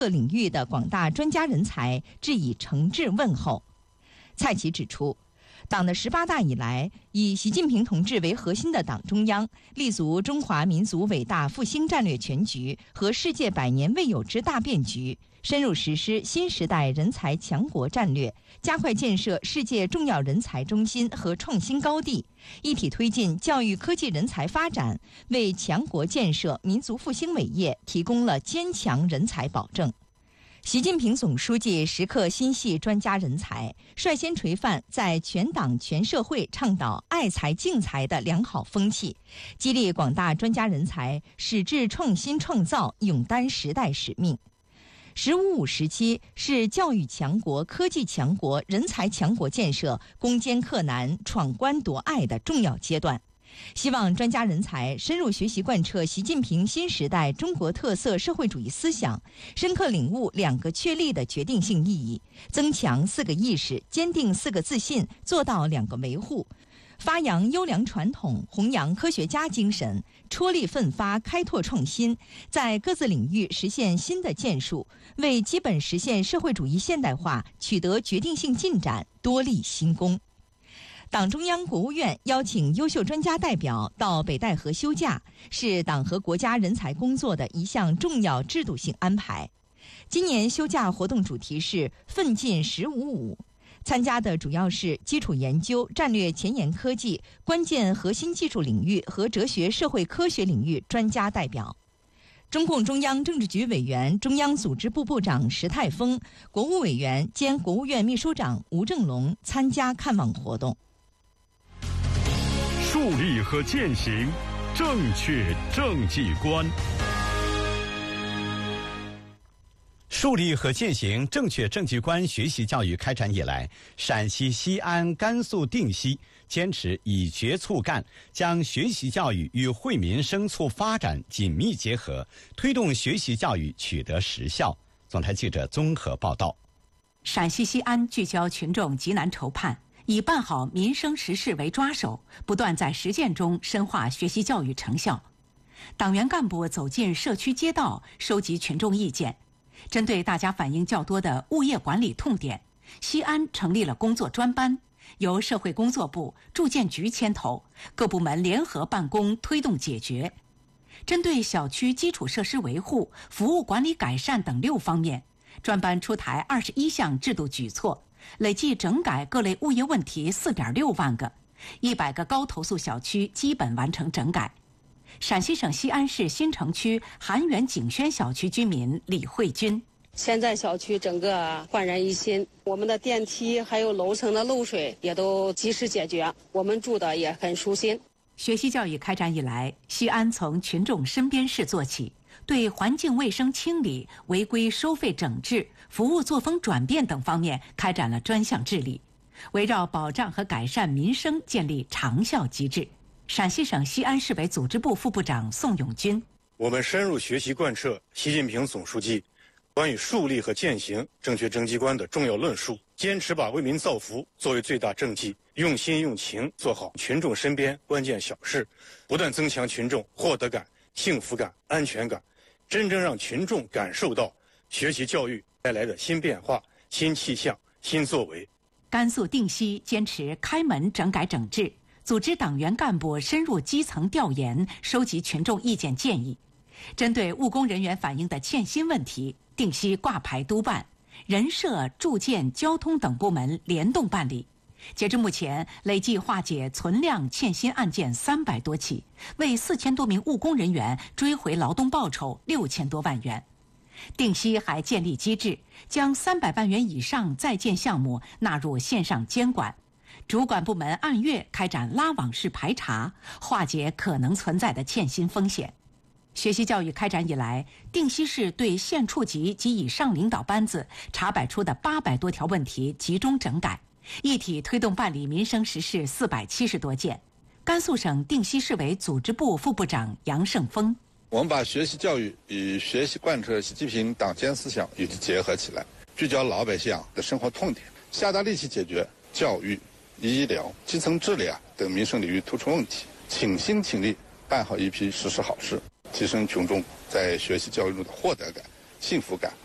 各领域的广大专家人才致以诚挚问候。蔡奇指出，党的18大以来，以习近平同志为核心的党中央立足中华民族伟大复兴战略全局和世界100年未有之大变局，深入实施新时代人才强国战略，加快建设世界重要人才中心和创新高地，一体推进教育科技人才发展，为强国建设、民族复兴伟业提供了坚强人才保证。习近平总书记时刻心系专家人才，率先垂范在全党全社会倡导爱才敬才的良好风气，激励广大专家人才矢志创新创造，勇担时代使命。“15+5”时期是教育强国、科技强国、人才强国建设攻坚克难、闯关夺隘的重要阶段。希望专家人才深入学习贯彻习近平新时代中国特色社会主义思想，深刻领悟2个确立的决定性意义，增强4个意识，坚定4个自信，做到2个维护，发扬优良传统，弘扬科学家精神，踔厉奋发，开拓创新，在各自领域实现新的建树，为基本实现社会主义现代化取得决定性进展多立新功。党中央、国务院邀请优秀专家代表到北戴河休假，是党和国家人才工作的一项重要制度性安排。今年休假活动主题是“奋进15+5”，参加的主要是基础研究、战略前沿科技、关键核心技术领域和哲学社会科学领域专家代表。中共中央政治局委员、中央组织部部长石泰峰、国务委员兼国务院秘书长吴正龙参加看望活动。 树立和践行正确政绩观。 树立和践行正确政绩观学习教育开展以来，陕西西安、甘肃定西坚持以学促干，将学习教育与惠民生促发展紧密结合，推动学习教育取得实效。总台记者综合报道。 陕西西安聚焦群众急难愁盼，以办好民生实事为抓手，不断在实践中深化学习教育成效。党员干部走进社区街道，收集群众意见。针对大家反映较多的物业管理痛点，西安成立了工作专班，由社会工作部、住建局牵头，各部门联合办公推动解决。针对小区基础设施维护、服务管理改善等6方面，专班出台21项制度举措，累计整改各类物业问题4.6万个，100个高投诉小区基本完成整改。陕西省西安市新城区韩源景轩小区居民李慧军： 现在小区整个焕然一新，我们的电梯还有楼层的漏水也都及时解决，我们住的也很舒心。 学习教育开展以来，西安从群众身边事做起，对环境卫生清理、违规收费整治、服务作风转变等方面开展了专项治理，围绕保障和改善民生建立长效机制。陕西省西安市委组织部副部长宋永军： 我们深入学习贯彻习近平总书记关于树立和践行正确政绩观的重要论述，坚持把为民造福作为最大政绩，用心用情做好群众身边关键小事，不断增强群众获得感、幸福感、安全感，真正让群众感受到学习教育带来的新变化、新气象、新作为。 甘肃定西坚持开门整改整治，组织党员干部深入基层调研，收集群众意见建议。针对务工人员反映的欠薪问题，定西挂牌督办，人社、住建、交通等部门联动办理。截至目前，累计化解存量欠薪案件300多起，为4000多名务工人员追回劳动报酬6000多万元。定西还建立机制，将300万元以上在建项目纳入线上监管，主管部门按月开展拉网式排查，化解可能存在的欠薪风险。学习教育开展以来，定西市对县处级及以上领导班子查摆出的800多条问题集中整改，一体推动办理民生实事470多件。甘肃省定西市委组织部副部长杨胜峰： 我们把学习教育与学习贯彻习近平党建思想与之结合起来，聚焦老百姓的生活痛点，下大力气解决教育、医疗、基层治理等民生领域突出问题，倾心倾力办好一批实事好事，提升群众在学习教育中的获得感、幸福感、